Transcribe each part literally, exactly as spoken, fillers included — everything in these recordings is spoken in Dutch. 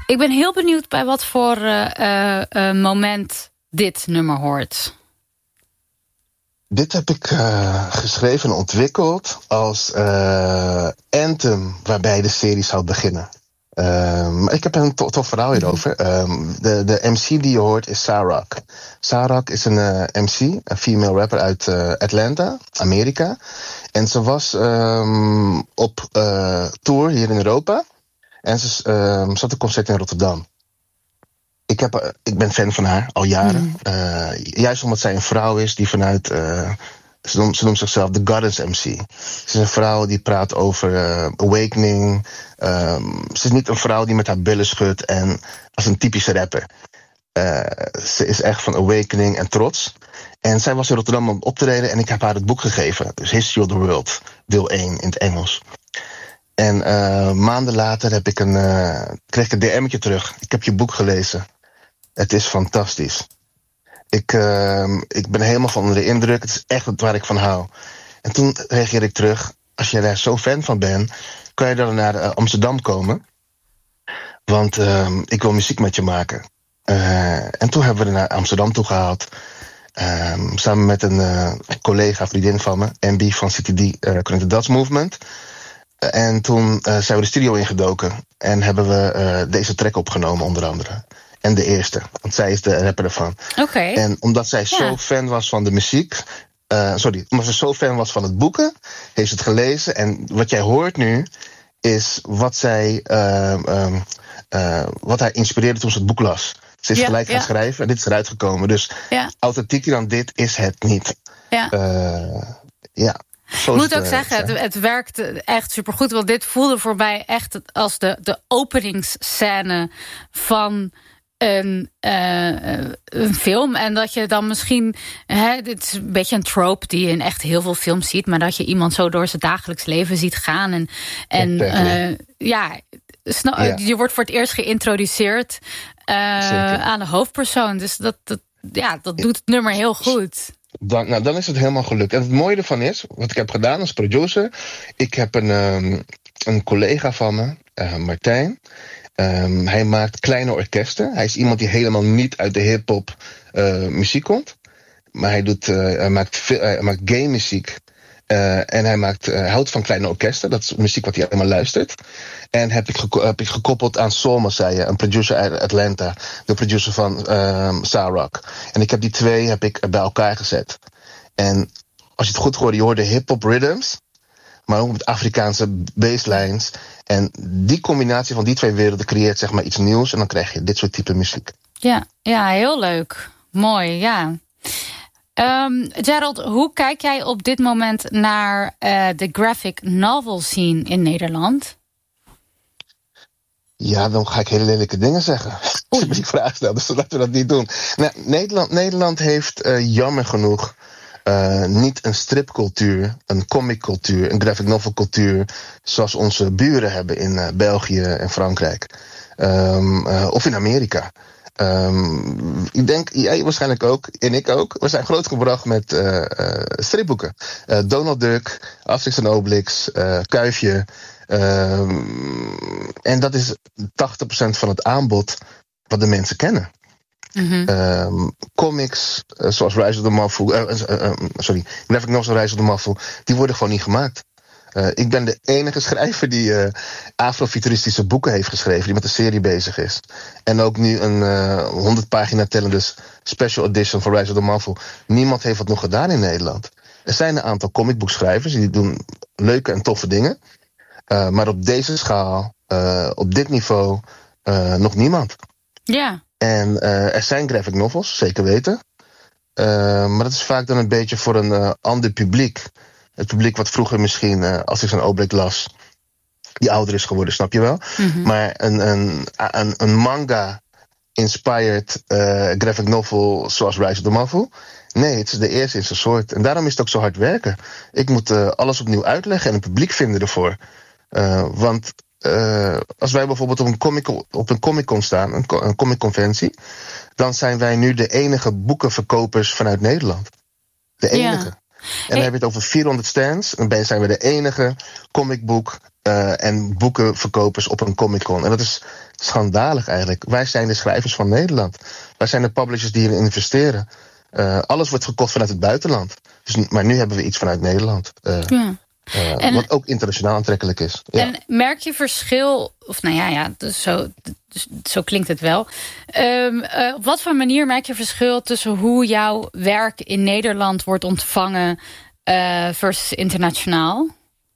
Ik ben heel benieuwd bij wat voor uh, uh, uh, moment dit nummer hoort. Dit heb ik uh, geschreven en ontwikkeld als uh, anthem waarbij de serie zou beginnen. Um, ik heb een to- tof verhaal hierover. Um, de, de M C die je hoort is Sarak. Sarak is een uh, M C, een female rapper uit uh, Atlanta, Amerika. En ze was um, op uh, tour hier in Europa. En ze um, zat een concert in Rotterdam. Ik, heb, uh, ik ben fan van haar, al jaren. Mm. Uh, juist omdat zij een vrouw is die vanuit... Uh, ze, noemt, ze noemt zichzelf de Goddess M C. Ze is een vrouw die praat over uh, awakening. Um, ze is niet een vrouw die met haar billen schudt en als een typische rapper. Uh, ze is echt van awakening en trots. En zij was in Rotterdam om op te treden en ik heb haar het boek gegeven. Dus History of the World, deel één in het Engels. En uh, maanden later heb ik een, uh, kreeg ik een D M'tje terug. Ik heb je boek gelezen. Het is fantastisch. Ik, uh, ik ben helemaal van onder de indruk. Het is echt waar ik van hou. En toen reageerde ik terug. Als je daar zo fan van bent, kan je dan naar uh, Amsterdam komen. Want uh, ik wil muziek met je maken. Uh, en toen hebben we er naar Amsterdam toe gehaald. Uh, samen met een uh, collega, vriendin van me. M B van C T D, uh, Connected Dots Movement. Uh, en toen uh, zijn we de studio ingedoken. En hebben we uh, deze track opgenomen onder andere. En de eerste, want zij is de rapper ervan. Okay. En omdat zij ja. zo fan was van de muziek... Uh, sorry, omdat ze zo fan was van het boeken... heeft ze het gelezen. En wat jij hoort nu... is wat zij... Uh, uh, uh, wat haar inspireerde toen ze het boek las. Ze is ja, gelijk gaan ja. schrijven en dit is eruit gekomen. Dus ja. authentieker dan dit is het niet. Ja. Uh, ja. Ik moet ook zeggen, het, het werkte echt supergoed. Want dit voelde voor mij echt als de, de openingsscène van... Een, uh, een film. En dat je dan misschien... Hè, dit is een beetje een trope die je in echt heel veel films ziet. Maar dat je iemand zo door zijn dagelijks leven ziet gaan. En, en uh, ja, snap, ja, je wordt voor het eerst geïntroduceerd uh, aan de hoofdpersoon. Dus dat, dat, ja, dat doet het nummer heel goed. Dan, nou, dan is het helemaal gelukt. En het mooie ervan is, wat ik heb gedaan als producer... Ik heb een, um, een collega van me, uh, Martijn... Um, hij maakt kleine orkesten. Hij is iemand die helemaal niet uit de hip-hop uh, muziek komt. Maar hij, doet, uh, hij, maakt, veel, hij maakt gay muziek. Uh, en hij maakt, uh, houdt van kleine orkesten. Dat is muziek wat hij helemaal luistert. En heb ik, geko- heb ik gekoppeld aan Soul Messiah, een producer uit Atlanta. De producer van um, Sarak. En ik heb die twee heb ik bij elkaar gezet. En als je het goed hoorde, je hoorde hip-hop rhythms. Maar ook met Afrikaanse basslines. En die combinatie van die twee werelden creëert zeg maar iets nieuws. En dan krijg je dit soort type muziek. Ja, ja, heel leuk. Mooi, ja. Um, Gerald, hoe kijk jij op dit moment naar uh, de graphic novel scene in Nederland? Ja, dan ga ik hele lelijke dingen zeggen. Als je me die vraag stelt, dus laten we dat niet doen. Nou, Nederland, Nederland heeft uh, jammer genoeg... Uh, niet een stripcultuur, een comiccultuur, een graphic novel cultuur... zoals onze buren hebben in uh, België en Frankrijk. Um, uh, of in Amerika. Um, ik denk, jij waarschijnlijk ook, en ik ook... we zijn grootgebracht met uh, uh, stripboeken. Uh, Donald Duck, Asterix en Obelix, uh, Kuifje. Um, en dat is tachtig procent van het aanbod wat de mensen kennen. Mm-hmm. Um, comics, uh, zoals Rise of the Mafu, uh, uh, uh, sorry, graphic novels Rise of the Mafu, die worden gewoon niet gemaakt. Uh, ik ben de enige schrijver die uh, afrofuturistische boeken heeft geschreven, die met een serie bezig is. En ook nu een uh, honderd pagina tellende special edition van Rise of the Mafu. Niemand heeft wat nog gedaan in Nederland. Er zijn een aantal comicboekschrijvers die doen leuke en toffe dingen. Uh, maar op deze schaal, uh, op dit niveau, uh, nog niemand. Ja. En uh, er zijn graphic novels, zeker weten. Uh, maar dat is vaak dan een beetje voor een uh, ander publiek. Het publiek wat vroeger misschien, uh, als ik zo'n Obelix las... die ouder is geworden, snap je wel? Mm-hmm. Maar een, een, een, een manga-inspired uh, graphic novel zoals Rise of the Mafu... nee, het is de eerste in zijn soort. En daarom is het ook zo hard werken. Ik moet uh, alles opnieuw uitleggen en een publiek vinden ervoor. Uh, want... Uh, als wij bijvoorbeeld op een comic op een Comic-Con staan, een, een comic-conventie, dan zijn wij nu de enige boekenverkopers vanuit Nederland. De enige. Ja. En dan hey. heb je het over vierhonderd stands. En dan zijn we de enige comicboek Uh, en boekenverkopers op een Comic-Con. En dat is schandalig eigenlijk. Wij zijn de schrijvers van Nederland. Wij zijn de publishers die hierin investeren. Uh, alles wordt gekocht vanuit het buitenland. Dus, maar nu hebben we iets vanuit Nederland. Uh, ja. uh, en, wat ook internationaal aantrekkelijk is. Ja. En merk je verschil... Of nou ja, ja dus zo, dus, zo klinkt het wel. Um, uh, op wat voor manier merk je verschil tussen hoe jouw werk in Nederland wordt ontvangen uh, versus internationaal?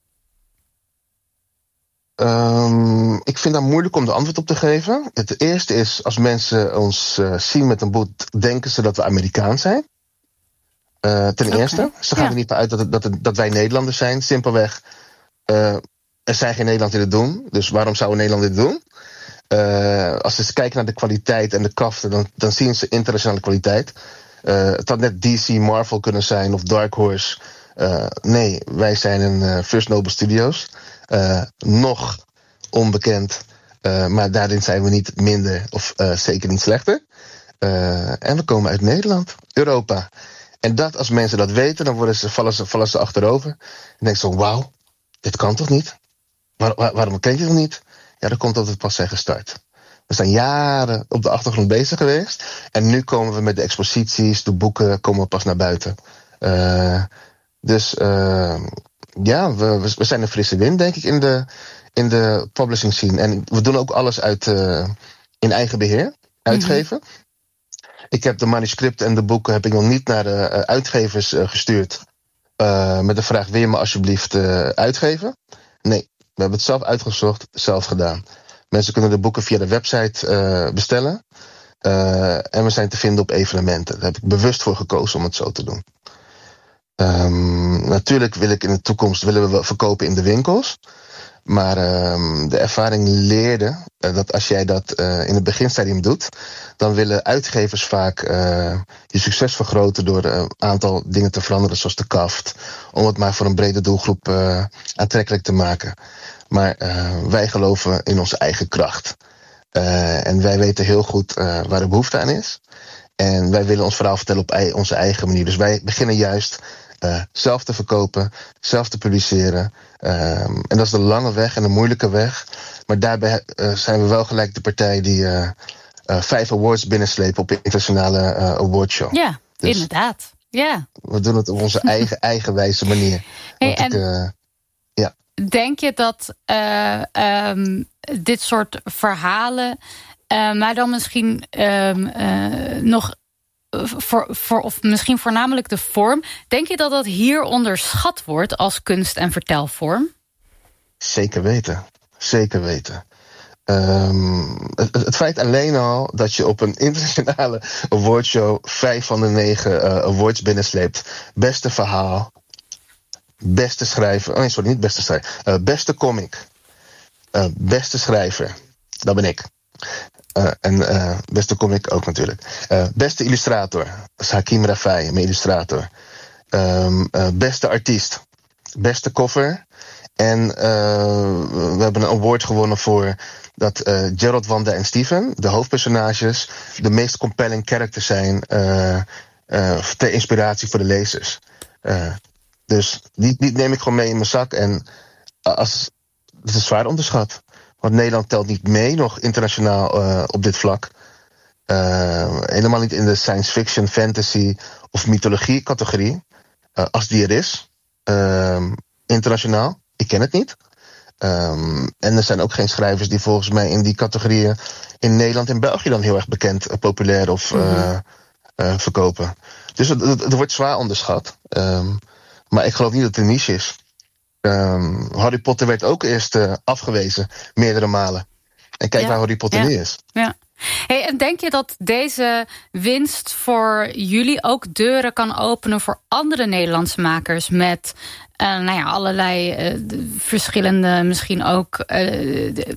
Um, ik vind dat moeilijk om de antwoord op te geven. Het eerste is, als mensen ons uh, zien met een boek, denken ze dat we Amerikaans zijn. Uh, ten okay. eerste. Ze gaan ja. er niet uit dat, het, dat, het, dat wij Nederlanders zijn. Simpelweg, uh, er zijn geen Nederlanders die dit doen. Dus waarom zouden Nederlanders dit doen? Uh, als ze kijken naar de kwaliteit en de kaften, dan, dan zien ze internationale kwaliteit. Uh, het had net D C, Marvel kunnen zijn of Dark Horse. Uh, nee, wij zijn een uh, First Noble Studios. Uh, nog onbekend, uh, maar daarin zijn we niet minder of uh, zeker niet slechter. Uh, en we komen uit Nederland, Europa. En dat, als mensen dat weten, dan worden ze, vallen, ze, vallen ze achterover. En denken ze, wauw, dit kan toch niet? Waar, waar, waarom ken je het nog niet? Ja, dat komt omdat we pas zijn gestart. We zijn jaren op de achtergrond bezig geweest. En nu komen we met de exposities, de boeken, komen we pas naar buiten. Uh, dus... Uh, Ja, we, we zijn een frisse wind, denk ik, in de, in de publishing scene. En we doen ook alles uit uh, in eigen beheer, uitgeven. Mm-hmm. Ik heb de manuscripten en de boeken heb ik nog niet naar de uh, uitgevers uh, gestuurd. Uh, met de vraag, wil je me alsjeblieft uh, uitgeven? Nee, we hebben het zelf uitgezocht, zelf gedaan. Mensen kunnen de boeken via de website uh, bestellen. Uh, en we zijn te vinden op evenementen. Daar heb ik bewust voor gekozen om het zo te doen. Um, natuurlijk wil ik in de toekomst willen we verkopen in de winkels. Maar um, de ervaring leerde uh, dat als jij dat uh, in het beginstadium doet, dan willen uitgevers vaak uh, je succes vergroten door een aantal dingen te veranderen, zoals de kaft, om het maar voor een brede doelgroep uh, aantrekkelijk te maken. Maar uh, wij geloven in onze eigen kracht. Uh, en wij weten heel goed uh, waar de behoefte aan is. En wij willen ons verhaal vertellen op ei- onze eigen manier. Dus wij beginnen juist uh, zelf te verkopen, zelf te publiceren. Um, en dat is de lange weg en de moeilijke weg. Maar daarbij uh, zijn we wel gelijk de partij die uh, uh, vijf awards binnenslepen op de internationale uh, awardshow. Ja, dus inderdaad. Ja. We doen het op onze eigen eigenwijze manier. Hey, en ik, uh, ja. Denk je dat uh, um, dit soort verhalen, Uh, maar dan misschien um, uh, nog voor, voor, of misschien voornamelijk de vorm. Denk je dat dat hier onderschat wordt als kunst- en vertelvorm? Zeker weten. Zeker weten. Um, het, het feit alleen al dat je op een internationale awardshow vijf van de negen uh, awards binnensleept. Beste verhaal. Beste schrijver. Oh nee, sorry, niet beste schrijver. Uh, beste comic. Uh, beste schrijver. Dat ben ik. Uh, en uh, beste comic ook natuurlijk. Uh, beste illustrator. Dat is Hakim Rafai, mijn illustrator. Um, uh, beste artiest. Beste cover. En uh, we hebben een award gewonnen voor dat uh, Gerald, Wanda en Steven, de hoofdpersonages, de meest compelling characters zijn uh, uh, ter inspiratie voor de lezers. Uh, dus die, die neem ik gewoon mee in mijn zak. En als, het is zwaar onderschat. Want Nederland telt niet mee, nog internationaal uh, op dit vlak. Uh, helemaal niet in de science fiction, fantasy of mythologie categorie. Uh, als die er is. Uh, internationaal. Ik ken het niet. Um, en er zijn ook geen schrijvers die volgens mij in die categorieën in Nederland en België dan heel erg bekend, uh, populair of uh, mm-hmm. uh, verkopen. Dus het, het, het wordt zwaar onderschat. Um, maar ik geloof niet dat het een niche is. Um, Harry Potter werd ook eerst uh, afgewezen, meerdere malen. En kijk ja. waar Harry Potter ja. nu is. Ja. Hey, en denk je dat deze winst voor jullie ook deuren kan openen voor andere Nederlandse makers met uh, nou ja, allerlei uh, verschillende, misschien ook uh, de,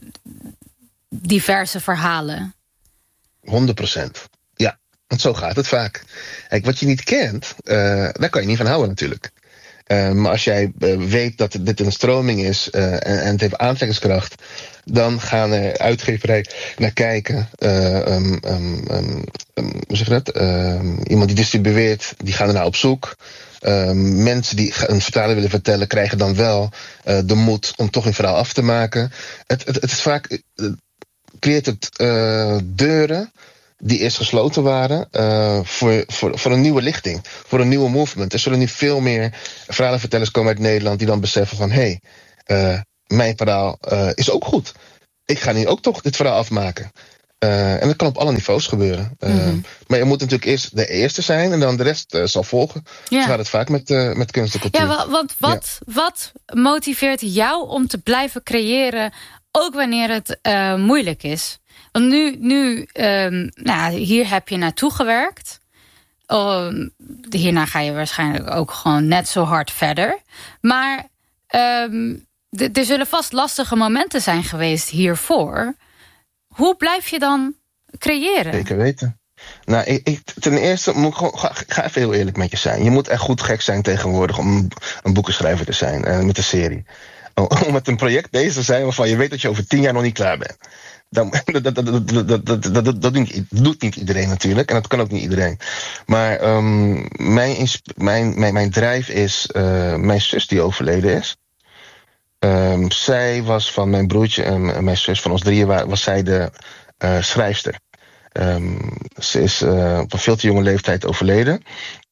diverse verhalen? honderd procent. Ja, want zo gaat het vaak. Kijk, wat je niet kent, uh, daar kan je niet van houden natuurlijk. Uh, maar als jij uh, weet dat dit een stroming is uh, en, en het heeft aantrekkingskracht, dan gaan er uitgeverijen naar kijken. Uh, um, um, um, um, hoe zeg je dat? Uh, iemand die distribueert, die gaan er naar op zoek. Uh, mensen die een verhaal willen vertellen, krijgen dan wel uh, de moed om toch een verhaal af te maken. Het, het, het is vaak uh, creëert het uh, deuren die eerst gesloten waren, uh, voor, voor, voor een nieuwe lichting, voor een nieuwe movement. Er zullen nu veel meer verhalenvertellers komen uit Nederland die dan beseffen van, hé, hey, uh, mijn verhaal uh, is ook goed. Ik ga nu ook toch dit verhaal afmaken. Uh, en dat kan op alle niveaus gebeuren. Uh, mm-hmm. Maar je moet natuurlijk eerst de eerste zijn en dan de rest uh, zal volgen. Ja. Zo gaat het vaak met, uh, met kunst en cultuur. Ja, want wat, ja. wat motiveert jou om te blijven creëren, ook wanneer het uh, moeilijk is? Want nu, nu um, nou, hier heb je naartoe gewerkt. Um, hierna ga je waarschijnlijk ook gewoon net zo hard verder. Maar um, d- er zullen vast lastige momenten zijn geweest hiervoor. Hoe blijf je dan creëren? Zeker weten. Nou, ik, ik, ten eerste moet ik gewoon, ga, ga even heel eerlijk met je zijn. Je moet echt goed gek zijn tegenwoordig om een, een boekenschrijver te zijn, uh, met een serie. Om met een project bezig te zijn waarvan je weet dat je over tien jaar nog niet klaar bent. Dan, dat, dat, dat, dat, dat, dat, dat, dat doet niet iedereen natuurlijk. En dat kan ook niet iedereen. Maar um, mijn, mijn, mijn, mijn drijf is uh, mijn zus die overleden is. Um, zij was van mijn broertje en mijn zus, van ons drieën, was zij de uh, schrijfster. Um, ze is uh, op een veel te jonge leeftijd overleden.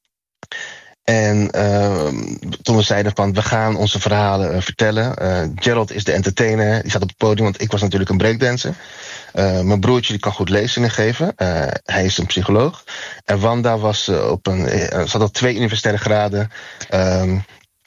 En uh, toen we zeiden van, we gaan onze verhalen uh, vertellen. Uh, Gerald is de entertainer, die zat op het podium, want ik was natuurlijk een breakdancer. Uh, mijn broertje die kan goed lezingen geven. Uh, hij is een psycholoog. En Wanda was uh, op een, uh, ze had al twee universitaire graden. Um,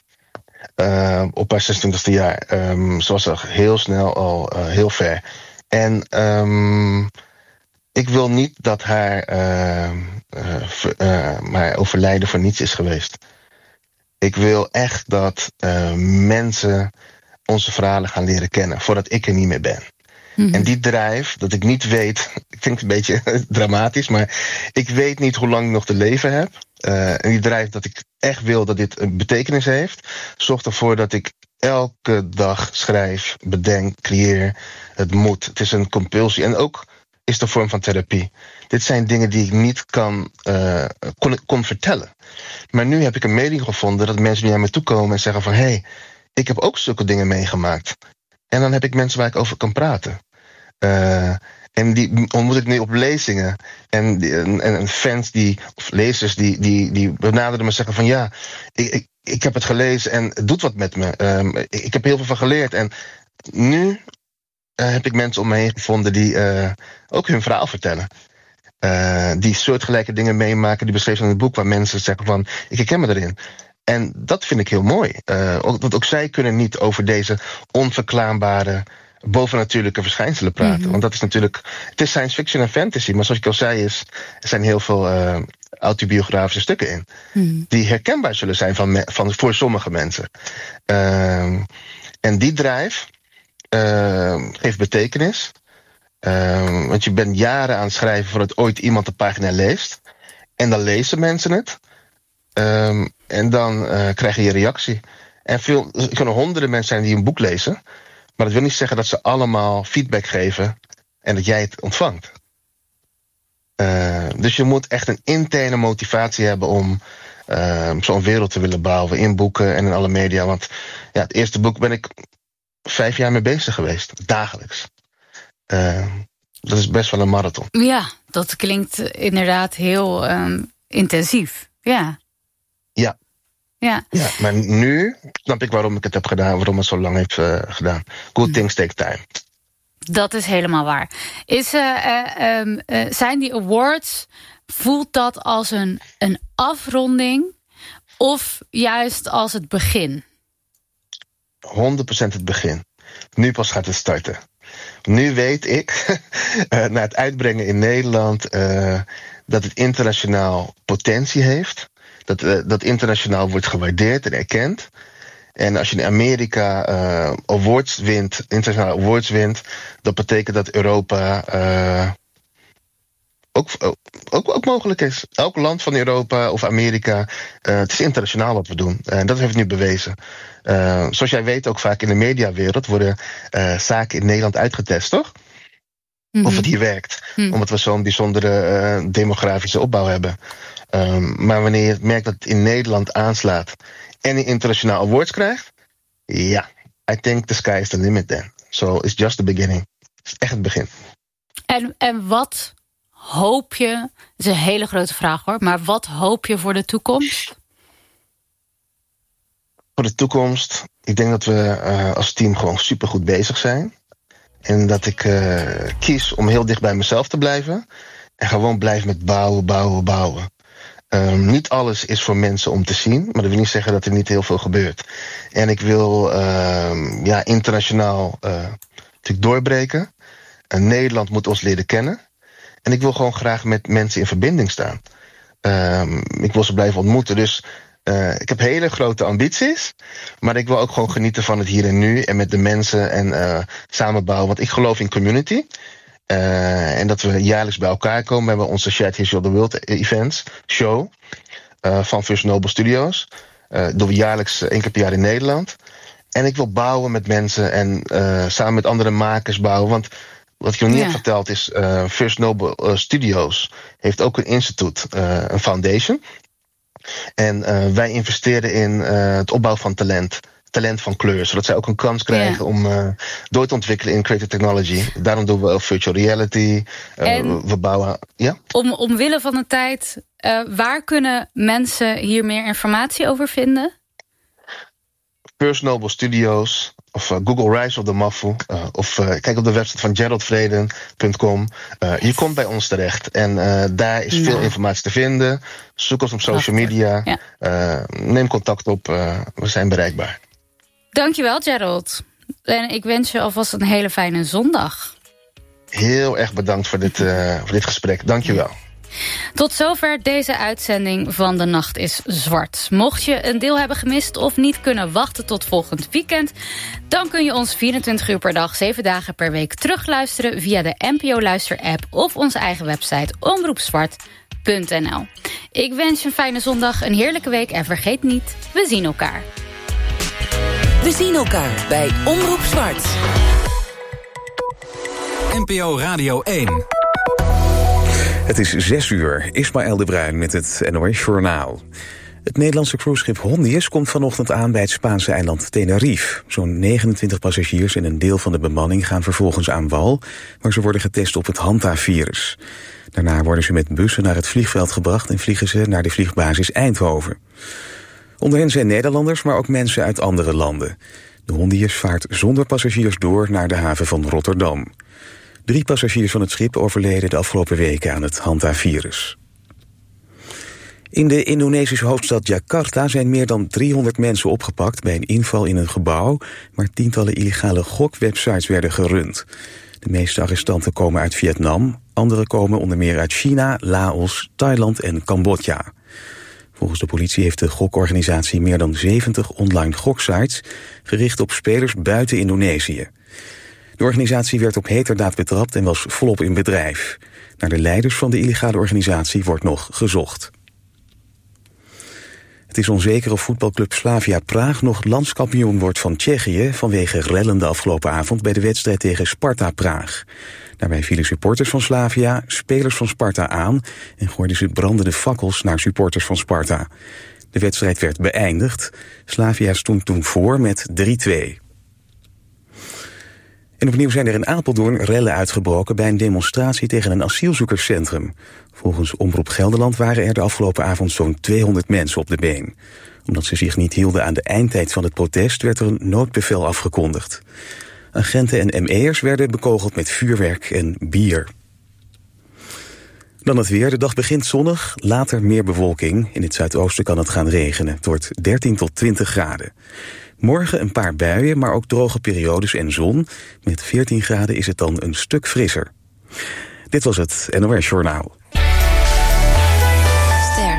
uh, op haar zesentwintigste jaar. Um, ze was er heel snel al uh, heel ver. En um, ik wil niet dat haar, uh, uh, ver, uh, maar overlijden voor niets is geweest. Ik wil echt dat uh, mensen onze verhalen gaan leren kennen, voordat ik er niet meer ben. Mm-hmm. En die drijf, dat ik niet weet, ik denk een beetje dramatisch, maar ik weet niet hoe lang ik nog te leven heb. Uh, en die drijf dat ik echt wil dat dit een betekenis heeft, zorgt ervoor dat ik elke dag schrijf, bedenk, creëer. Het moet. Het is een compulsie. En ook is de vorm van therapie. Dit zijn dingen die ik niet kan, uh, kon, kon vertellen. Maar nu heb ik een medium gevonden dat mensen die naar me toe komen en zeggen van, hé, hey, ik heb ook zulke dingen meegemaakt. En dan heb ik mensen waar ik over kan praten. Uh, en die ontmoet ik nu op lezingen. En, en, en fans die, of lezers die, die, die benaderen me en zeggen van, ja, ik, ik, ik heb het gelezen en het doet wat met me. Um, ik, ik heb heel veel van geleerd. En nu Uh, heb ik mensen om me heen gevonden die uh, ook hun verhaal vertellen. Uh, die soortgelijke dingen meemaken, die beschreven in het boek, waar mensen zeggen van, ik herken me erin. En dat vind ik heel mooi. Uh, ook, want ook zij kunnen niet over deze onverklaarbare, bovennatuurlijke verschijnselen praten. Mm-hmm. Want dat is natuurlijk, het is science fiction en fantasy, maar zoals ik al zei, is, er zijn heel veel uh, autobiografische stukken in. Mm-hmm. Die herkenbaar zullen zijn van, me, van, voor sommige mensen. Uh, en die drijf Uh, geeft betekenis. Uh, want je bent jaren aan het schrijven voordat ooit iemand de pagina leest. En dan lezen mensen het. Uh, en dan uh, krijg je je reactie. En veel, er kunnen honderden mensen zijn die een boek lezen. Maar dat wil niet zeggen dat ze allemaal feedback geven en dat jij het ontvangt. Uh, dus je moet echt een interne motivatie hebben om uh, zo'n wereld te willen bouwen in boeken en in alle media. Want ja, het eerste boek ben ik vijf jaar mee bezig geweest, dagelijks. Uh, dat is best wel een marathon. Ja, dat klinkt inderdaad heel um, intensief. Ja. Ja. Ja. Ja, maar nu snap ik waarom ik het heb gedaan, waarom het zo lang heeft uh, gedaan. Good hm. things take time. Dat is helemaal waar. Is, uh, uh, um, uh, zijn die awards, voelt dat als een, een afronding of juist als het begin? honderd procent het begin. Nu pas gaat het starten. Nu weet ik, uh, na het uitbrengen in Nederland, uh, dat het internationaal potentie heeft. Dat, uh, dat internationaal wordt gewaardeerd en erkend. En als je in Amerika uh, awards wint, internationale awards wint, dat betekent dat Europa uh, ook, ook, ook mogelijk is. Elk land van Europa of Amerika, uh, het is internationaal wat we doen. En uh, dat heeft nu bewezen. Uh, zoals jij weet, ook vaak in de mediawereld worden uh, zaken in Nederland uitgetest, toch? Mm-hmm. Of het hier werkt. Mm. Omdat we zo'n bijzondere uh, demografische opbouw hebben. Um, maar wanneer je merkt dat het in Nederland aanslaat en je internationaal awards krijgt, ja, I think the sky is the limit then. So it's just the beginning. Het is echt het begin. En, en wat hoop je, dat is een hele grote vraag hoor, maar wat hoop je voor de toekomst? Voor de toekomst, ik denk dat we uh, als team gewoon supergoed bezig zijn. En dat ik uh, kies om heel dicht bij mezelf te blijven. En gewoon blijf met bouwen, bouwen, bouwen. Um, niet alles is voor mensen om te zien, maar dat wil niet zeggen dat er niet heel veel gebeurt. En ik wil uh, ja, internationaal uh, natuurlijk doorbreken. Uh, Nederland moet ons leren kennen. En ik wil gewoon graag met mensen in verbinding staan. Um, ik wil ze blijven ontmoeten. Dus uh, ik heb hele grote ambities. Maar ik wil ook gewoon genieten van het hier en nu. En met de mensen en uh, samenbouwen. Want ik geloof in community. Uh, en dat we jaarlijks bij elkaar komen. We hebben onze Shared History of the World Events show. Uh, van First Noble Studios. Uh, doen we jaarlijks één keer per jaar in Nederland. En ik wil bouwen met mensen. En uh, samen met andere makers bouwen. Want wat ik nog niet ja. heb verteld is, uh, First Noble uh, Studios heeft ook een instituut, uh, een foundation. En uh, wij investeren in uh, het opbouwen van talent, talent van kleur, zodat zij ook een kans krijgen ja. om uh, door te ontwikkelen in creative technology. Daarom doen we ook virtual reality. Uh, en we bouwen, ja? Om, omwille van de tijd, uh, waar kunnen mensen hier meer informatie over vinden? First Noble Studios. Of uh, Google Rise of the Mafu. Uh, of uh, kijk op de website van gerald vreden punt com. Uh, je komt bij ons terecht. En uh, daar is ja. veel informatie te vinden. Zoek ons op social media. Ja. Uh, neem contact op. Uh, we zijn bereikbaar. Dankjewel, Gerald. En ik wens je alvast een hele fijne zondag. Heel erg bedankt voor dit, uh, voor dit gesprek. Dankjewel. Tot zover deze uitzending van De Nacht is Zwart. Mocht je een deel hebben gemist of niet kunnen wachten tot volgend weekend, dan kun je ons vierentwintig uur per dag, zeven dagen per week terugluisteren via de N P O Luister-app of onze eigen website omroep zwart punt n l. Ik wens je een fijne zondag, een heerlijke week en vergeet niet, we zien elkaar. We zien elkaar bij Omroep Zwart. N P O Radio één. Het is zes uur. Ismaël de Bruin met het N O S-journaal. Het Nederlandse cruiseschip Hondius komt vanochtend aan bij het Spaanse eiland Tenerife. Zo'n negenentwintig passagiers en een deel van de bemanning gaan vervolgens aan wal, waar ze worden getest op het Hanta-virus. Daarna worden ze met bussen naar het vliegveld gebracht en vliegen ze naar de vliegbasis Eindhoven. Onder hen zijn Nederlanders, maar ook mensen uit andere landen. De Hondius vaart zonder passagiers door naar de haven van Rotterdam. Drie passagiers van het schip overleden de afgelopen weken aan het Hanta-virus. In de Indonesische hoofdstad Jakarta zijn meer dan driehonderd mensen opgepakt bij een inval in een gebouw waar tientallen illegale gokwebsites werden gerund. De meeste arrestanten komen uit Vietnam, andere komen onder meer uit China, Laos, Thailand en Cambodja. Volgens de politie heeft de gokorganisatie meer dan zeventig online goksites gericht op spelers buiten Indonesië. De organisatie werd op heterdaad betrapt en was volop in bedrijf. Naar de leiders van de illegale organisatie wordt nog gezocht. Het is onzeker of voetbalclub Slavia Praag nog landskampioen wordt van Tsjechië vanwege rellen de afgelopen avond bij de wedstrijd tegen Sparta Praag. Daarbij vielen supporters van Slavia spelers van Sparta aan en gooiden ze brandende fakkels naar supporters van Sparta. De wedstrijd werd beëindigd. Slavia stond toen voor met drie twee. En opnieuw zijn er in Apeldoorn rellen uitgebroken bij een demonstratie tegen een asielzoekerscentrum. Volgens Omroep Gelderland waren er de afgelopen avond zo'n tweehonderd mensen op de been. Omdat ze zich niet hielden aan de eindtijd van het protest werd er een noodbevel afgekondigd. Agenten en M E'ers werden bekogeld met vuurwerk en bier. Dan het weer. De dag begint zonnig, later meer bewolking. In het zuidoosten kan het gaan regenen. Het wordt dertien tot twintig graden. Morgen een paar buien, maar ook droge periodes en zon. Met veertien graden is het dan een stuk frisser. Dit was het N O S Journaal. Ster.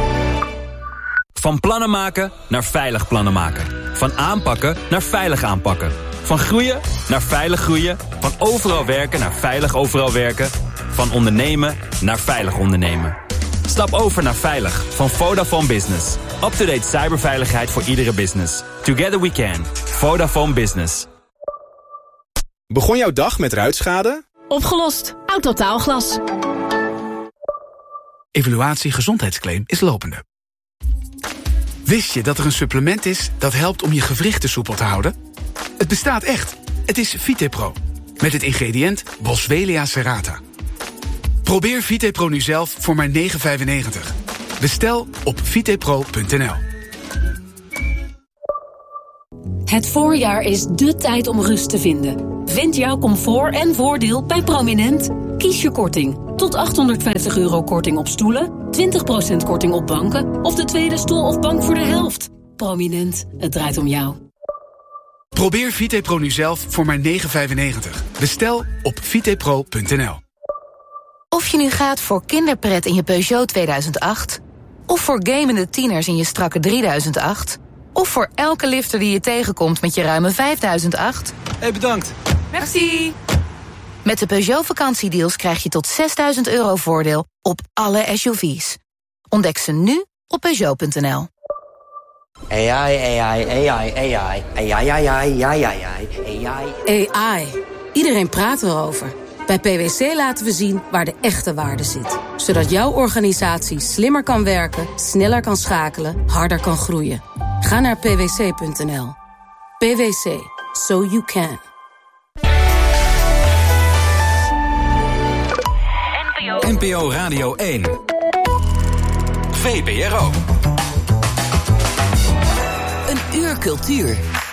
Van plannen maken naar veilig plannen maken. Van aanpakken naar veilig aanpakken. Van groeien naar veilig groeien. Van overal werken naar veilig overal werken. Van ondernemen naar veilig ondernemen. Stap over naar Veilig van Vodafone Business. Up-to-date cyberveiligheid voor iedere business. Together we can. Vodafone Business. Begon jouw dag met ruitschade? Opgelost. Autotaalglas. Evaluatie gezondheidsclaim is lopende. Wist je dat er een supplement is dat helpt om je gewrichten soepel te houden? Het bestaat echt. Het is Vitepro. Met het ingrediënt Boswellia serrata. Probeer Vitepro nu zelf voor maar negen vijfennegentig. Bestel op vitepro punt n l. Het voorjaar is dé tijd om rust te vinden. Vind jouw comfort en voordeel bij Prominent. Kies je korting. Tot achthonderdvijftig euro korting op stoelen, twintig procent korting op banken of de tweede stoel of bank voor de helft. Prominent, het draait om jou. Probeer Vitepro nu zelf voor maar negen vijfennegentig. Bestel op vitepro punt n l. Of je nu gaat voor kinderpret in je Peugeot tweeduizend acht... of voor gamende tieners in je strakke drieduizend acht... of voor elke lifter die je tegenkomt met je ruime vijfduizend acht... Hey, bedankt. Merci. Met de Peugeot vakantiedeals krijg je tot zesduizend euro voordeel op alle S U V's. Ontdek ze nu op Peugeot punt n l. A I, A I, A I, A I, A I, A I, A I, A I, A I. A I. Iedereen praat erover. Bij P W C laten we zien waar de echte waarde zit. Zodat jouw organisatie slimmer kan werken, sneller kan schakelen, harder kan groeien. Ga naar p w c punt n l. P W C. So you can. N P O Radio één. V P R O. Een uur cultuur.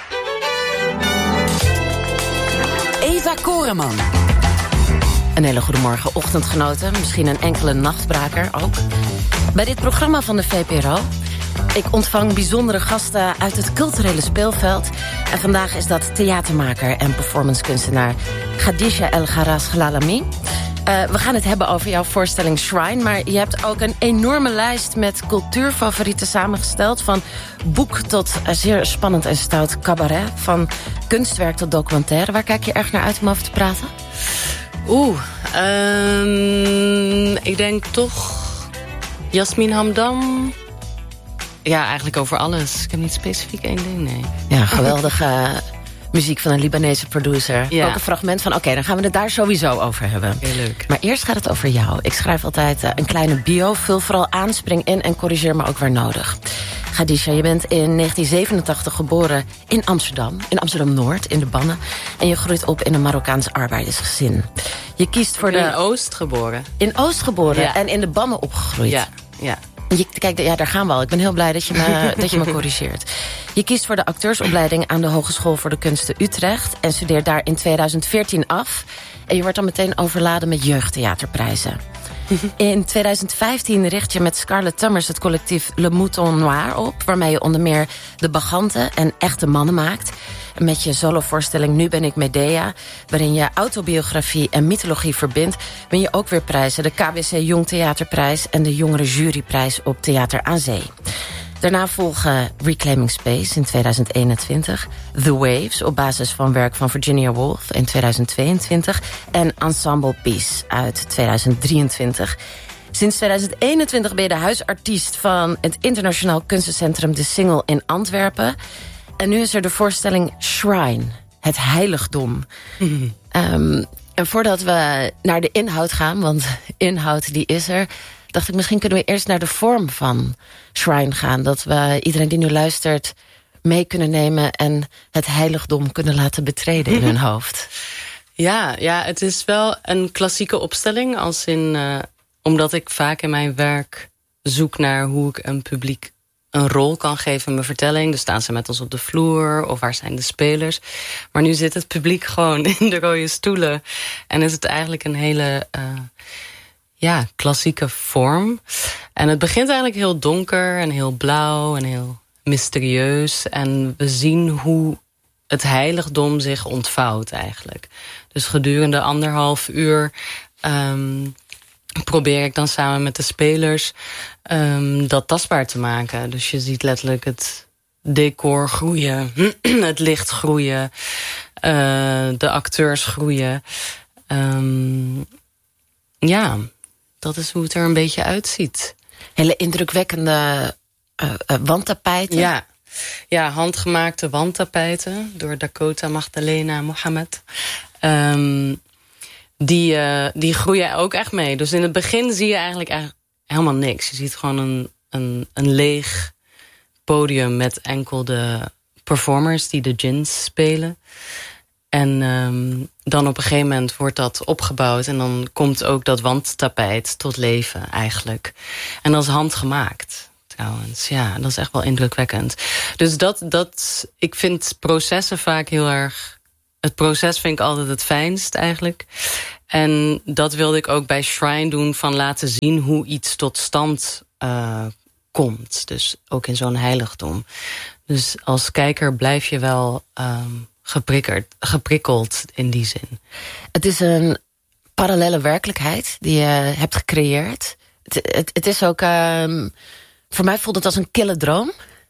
Eva Koreman. Een hele goede morgen, ochtendgenoten. Misschien een enkele nachtbraker ook. Bij dit programma van de V P R O. Ik ontvang bijzondere gasten uit het culturele speelveld. En vandaag is dat theatermaker en performancekunstenaar Khadija El Gharas Glalami. Uh, we gaan het hebben over jouw voorstelling Shrine. Maar je hebt ook een enorme lijst met cultuurfavorieten samengesteld. Van boek tot uh, zeer spannend en stout cabaret. Van kunstwerk tot documentaire. Waar kijk je erg naar uit om over te praten? Oeh, um, ik denk toch Yasmin Hamdan. Ja, eigenlijk over alles. Ik heb niet specifiek één ding, nee. Ja, geweldige uh, muziek van een Libanese producer. Ja. Ook een fragment van, oké, okay, dan gaan we het daar sowieso over hebben. Heel leuk. Maar eerst gaat het over jou. Ik schrijf altijd uh, een kleine bio. Vul vooral aan, spring in en corrigeer me ook waar nodig. Khadija, je bent in negentien zevenentachtig geboren in Amsterdam. In Amsterdam-Noord, in de Bannen. En je groeit op in een Marokkaans arbeidersgezin. Je kiest voor ik ben de... in Oost geboren. In Oost geboren ja. en in de Bannen opgegroeid. Ja, ja. Je, kijk, ja, daar gaan we al. Ik ben heel blij dat je me, dat je me corrigeert. Je kiest voor de acteursopleiding aan de Hogeschool voor de Kunsten Utrecht. En studeert daar in tweeduizend veertien af. En je wordt dan meteen overladen met jeugdtheaterprijzen. In tweeduizend vijftien richt je met Scarlett Thomas het collectief Le Mouton Noir op. Waarmee je onder meer de bagante en echte mannen maakt. Met je solovoorstelling Nu ben ik Medea, waarin je autobiografie en mythologie verbindt, win je ook weer prijzen. De K B C Jong Theaterprijs en de Jongere Juryprijs op Theater aan Zee. Daarna volgen Reclaiming Space in tweeduizend eenentwintig... The Waves op basis van werk van Virginia Woolf in tweeduizend tweeëntwintig... en Ensemble Peace uit tweeduizend drieëntwintig. Sinds tweeduizend eenentwintig ben je de huisartiest van het Internationaal Kunstencentrum De Singel in Antwerpen. En nu is er de voorstelling Shrine, het heiligdom. Mm-hmm. Um, en voordat we naar de inhoud gaan, want inhoud die is er, dacht ik, misschien kunnen we eerst naar de vorm van Shrine gaan. Dat we iedereen die nu luistert mee kunnen nemen en het heiligdom kunnen laten betreden in hun hoofd. Ja, ja, het is wel een klassieke opstelling. Als in, uh, omdat ik vaak in mijn werk zoek naar hoe ik een publiek een rol kan geven in mijn vertelling. Dus staan ze met ons op de vloer of waar zijn de spelers. Maar nu zit het publiek gewoon in de rode stoelen. En is het eigenlijk een hele uh, ja, klassieke vorm. En het begint eigenlijk heel donker en heel blauw en heel mysterieus. En we zien hoe het heiligdom zich ontvouwt eigenlijk. Dus gedurende anderhalf uur Um, probeer ik dan samen met de spelers um, dat tastbaar te maken. Dus je ziet letterlijk het decor groeien, het licht groeien, uh, de acteurs groeien. Um, ja, dat is hoe het er een beetje uitziet. Hele indrukwekkende uh, uh, wandtapijten. Ja. Ja, handgemaakte wandtapijten door Dakota Magdalena Mohammed. Um, Die, uh, die groeien ook echt mee. Dus in het begin zie je eigenlijk helemaal niks. Je ziet gewoon een, een, een leeg podium met enkel de performers die de djinns spelen. En um, dan op een gegeven moment wordt dat opgebouwd en dan komt ook dat wandtapijt tot leven eigenlijk. En dat is handgemaakt. Trouwens, ja, dat is echt wel indrukwekkend. Dus dat, dat, ik vind processen vaak heel erg... Het proces vind ik altijd het fijnst eigenlijk. En dat wilde ik ook bij Shrine doen, van laten zien hoe iets tot stand uh, komt. Dus ook in zo'n heiligdom. Dus als kijker blijf je wel um, geprikkeld, geprikkeld in die zin. Het is een parallele werkelijkheid die je hebt gecreëerd. Het, het, het is ook... Um, voor mij voelt het als een kille droom.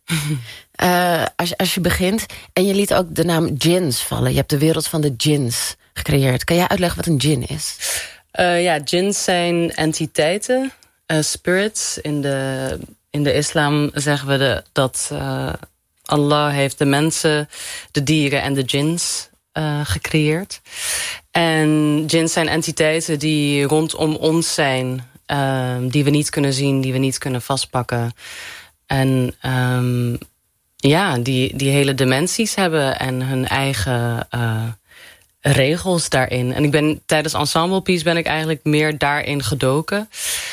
uh, als, als je begint. En je liet ook de naam djinns vallen. Je hebt de wereld van de djinns gecreëerd. Kan jij uitleggen wat een djinn is? Uh, ja, djinns zijn entiteiten, uh, spirits. In de, in de islam zeggen we de, dat uh, Allah heeft de mensen, de dieren en de djinns uh, gecreëerd. En djinns zijn entiteiten die rondom ons zijn, uh, die we niet kunnen zien, die we niet kunnen vastpakken. En um, ja, die, die hele dimensies hebben en hun eigen uh, regels daarin. En ik ben tijdens Ensemble Piece ben ik eigenlijk meer daarin gedoken.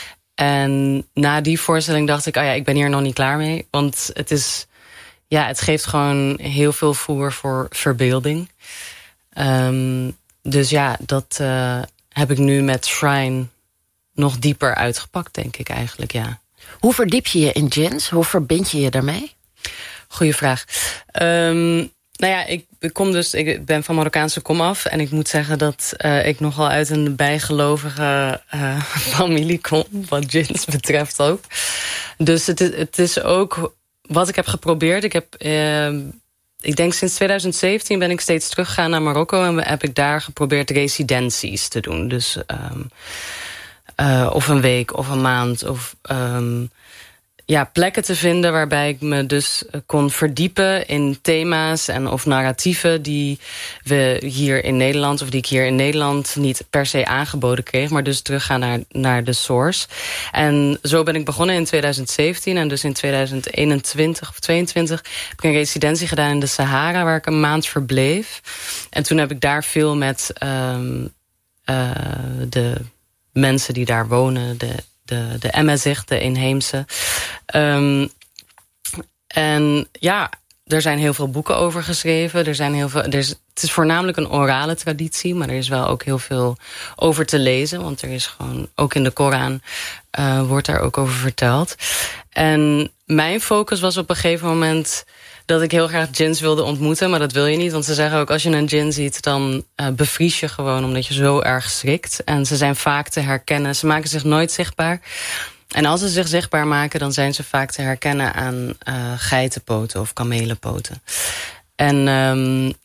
En na die voorstelling dacht ik, oh ja, ik ben hier nog niet klaar mee. Want het is, ja, het geeft gewoon heel veel voer voor verbeelding. Um, dus ja, dat uh, heb ik nu met Shrine nog dieper uitgepakt, denk ik eigenlijk, ja. Hoe verdiep je je in djinns? Hoe verbind je je daarmee? Goeie vraag. Um, nou ja, ik, ik kom dus, ik ben van Marokkaanse komaf. En ik moet zeggen dat uh, ik nogal uit een bijgelovige uh, familie kom. Wat djinns betreft ook. Dus het is, het is ook wat ik heb geprobeerd. Ik heb, uh, ik denk sinds twintig zeventien ben ik steeds teruggegaan naar Marokko. En heb ik daar geprobeerd residenties te doen. Dus um, uh, of een week of een maand of... Um, ja, plekken te vinden waarbij ik me dus kon verdiepen in thema's en of narratieven die we hier in Nederland, of die ik hier in Nederland niet per se aangeboden kreeg, maar dus teruggaan naar, naar de source. En zo ben ik begonnen in twintig zeventien en dus in twintig eenentwintig of tweeëntwintig heb ik een residentie gedaan in de Sahara waar ik een maand verbleef. En toen heb ik daar veel met um, uh, de mensen die daar wonen, de de, de Amazigh, de inheemse. Um, en ja, er zijn heel veel boeken over geschreven. Er zijn heel veel, er is, het is voornamelijk een orale traditie, maar er is wel ook heel veel over te lezen. Want er is gewoon, ook in de Koran uh, wordt daar ook over verteld. En mijn focus was op een gegeven moment dat ik heel graag djinns wilde ontmoeten, maar dat wil je niet. Want ze zeggen ook, als je een djinn ziet, dan uh, bevries je gewoon omdat je zo erg schrikt. En ze zijn vaak te herkennen. Ze maken zich nooit zichtbaar. En als ze zich zichtbaar maken, dan zijn ze vaak te herkennen aan uh, geitenpoten of kamelenpoten. En um,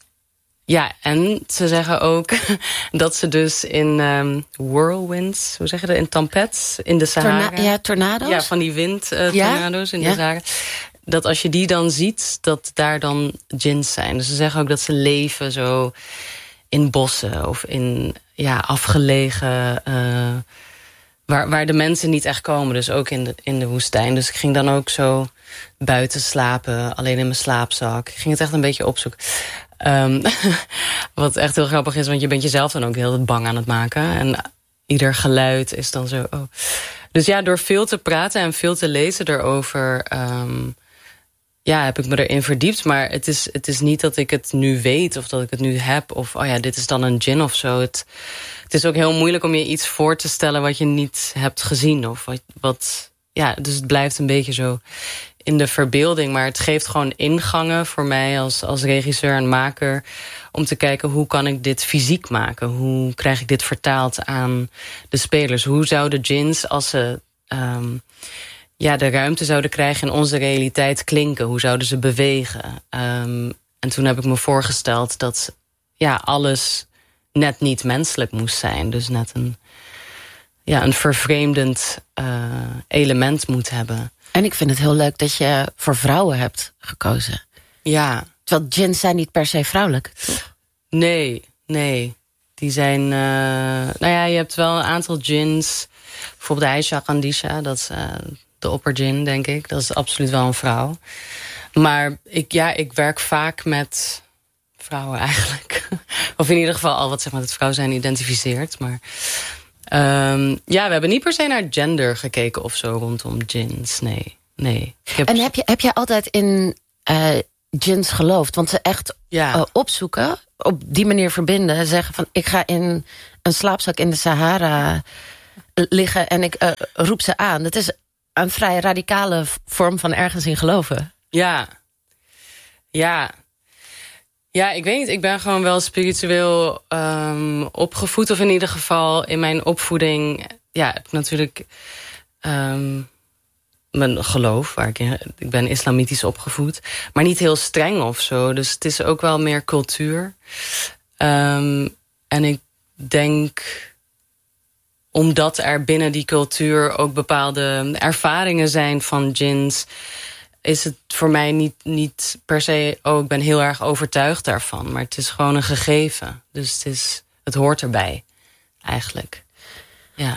ja, en ze zeggen ook dat ze dus in um, whirlwinds, hoe zeg je dat, in tampets, in de Sahara. Torna- ja, tornado's? Ja, van die windtornado's uh, in ja? de Sahara. Dat als je die dan ziet, dat daar dan djinns zijn. Dus ze zeggen ook dat ze leven zo in bossen of in ja, afgelegen... Uh, waar, waar de mensen niet echt komen, dus ook in de, in de woestijn. Dus ik ging dan ook zo buiten slapen, alleen in mijn slaapzak. Ik ging het echt een beetje opzoeken. Um, wat echt heel grappig is, want je bent jezelf dan ook heel tijd bang aan het maken. En ieder geluid is dan zo... Oh. Dus ja, door veel te praten en veel te lezen erover... Um, ja, heb ik me erin verdiept. Maar het is, het is niet dat ik het nu weet of dat ik het nu heb. Of, oh ja, dit is dan een djinn of zo. Het, het is ook heel moeilijk om je iets voor te stellen wat je niet hebt gezien. Of wat, wat, ja, dus het blijft een beetje zo in de verbeelding. Maar het geeft gewoon ingangen voor mij als, als regisseur en maker... om te kijken, hoe kan ik dit fysiek maken? Hoe krijg ik dit vertaald aan de spelers? Hoe zouden djinns, als ze... Um, ja, de ruimte zouden krijgen in onze realiteit klinken? Hoe zouden ze bewegen? Um, en toen heb ik me voorgesteld dat ja, alles net niet menselijk moest zijn. Dus net een, ja, een vervreemdend uh, element moet hebben. En ik vind het heel leuk dat je voor vrouwen hebt gekozen. Ja. Terwijl djinns zijn niet per se vrouwelijk. Nee, nee. Die zijn... Uh, nou ja, je hebt wel een aantal gins. Bijvoorbeeld Aisha Khandisha, dat is uh, de oppergin, denk ik. Dat is absoluut wel een vrouw. Maar ik, ja, ik werk vaak met vrouwen eigenlijk. Of in ieder geval al wat zeg maar, het vrouw zijn identificeert. Maar um, ja, we hebben niet per se naar gender gekeken of zo rondom gins. Nee, nee. Ik heb... En heb je, heb je altijd in uh, gins geloofd? Want ze echt ja. uh, opzoeken, op die manier verbinden. Zeggen van, ik ga in een slaapzak in de Sahara liggen en ik uh, roep ze aan. Dat is een vrij radicale vorm van ergens in geloven. Ja, ja. Ja, ik weet niet. Ik ben gewoon wel spiritueel um, opgevoed. Of in ieder geval in mijn opvoeding... Ja, heb ik natuurlijk um, mijn geloof. Waar ik, in, ik ben islamitisch opgevoed. Maar niet heel streng of zo. Dus het is ook wel meer cultuur. Um, en ik denk... omdat er binnen die cultuur ook bepaalde ervaringen zijn van djinns... is het voor mij niet, niet per se... oh, ik ben heel erg overtuigd daarvan. Maar het is gewoon een gegeven. Dus het, is, het hoort erbij, eigenlijk.